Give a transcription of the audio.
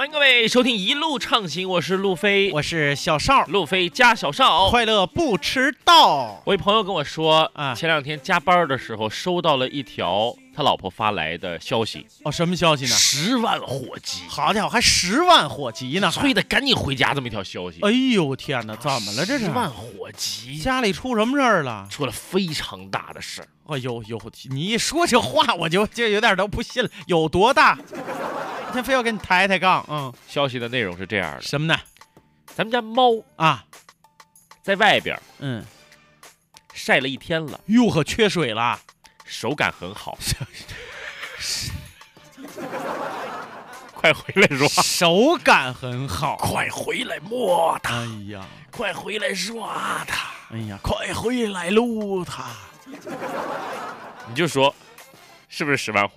欢迎各位收听一路畅行，我是路飞， 我是小邵， 路飞加小邵， 快乐不迟到。 我一朋友跟我说， 啊， 前2天加班的时候收到了一条他老婆发来的消息。 哦，什么消息呢 ？10万火急！ 好家伙，还10万火急呢， 催得赶紧回家这么一条消息。 哎呦天哪，怎么了这是？ 10万火急， 家里出什么事儿了？ 出了非常大的事儿。 哎呦，你一说这话，我就有点都不信了。有多大？他非要跟你抬杠。 消息的内容是这样的： 什么呢？ 咱们家猫啊， 在外边，晒了1天了， 哟呵，缺水了， 手感很好。快回来说话， 手感很好， 快回来摸它！ 哎呀， 快回来刷它！ 哎呀，快回来撸它！ 你就说，是不是10万火？